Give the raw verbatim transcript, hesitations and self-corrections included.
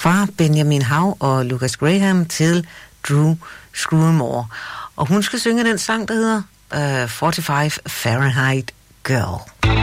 fra Benjamin Howe og Lucas Graham til Drew Screwmore. Og hun skal synge den sang, der hedder uh, fireogfyrre Fahrenheit Girl.